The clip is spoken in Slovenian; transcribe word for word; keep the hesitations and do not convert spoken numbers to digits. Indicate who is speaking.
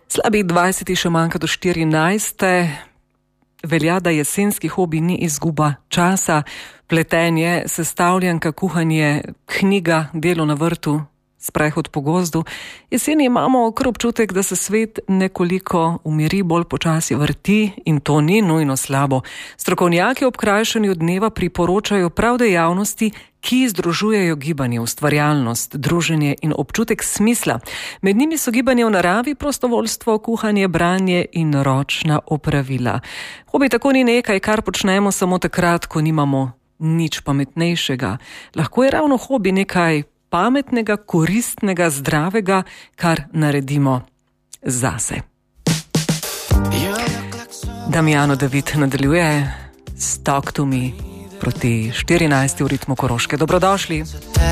Speaker 1: Slabih dvajset še manjka do štirinajste. Velja, da jesenski hobi ni izguba časa. Pletenje, sestavljanka, kuhanje, knjiga, delo na vrtu, sprehod po gozdu. Jeseni imamo kar občutek, da se svet nekoliko umiri, bolj počasi vrti in to ni nujno slabo. Strokovnjaki ob krajšanju dneva priporočajo prav dejavnosti, ki združujejo gibanje, ustvarjalnost, druženje in občutek smisla. Med njimi so gibanje v naravi, prostovoljstvo, kuhanje, branje in ročna opravila. Hobi tako ni nekaj, kar počnemo samo takrat, ko nimamo nič pametnejšega. Lahko je ravno hobi nekaj pametnega, koristnega, zdravega, kar naredimo zase. Damjano David nadaljuje s Talk to me proti štirinajsti v ritmu Koroške. Dobrodošli.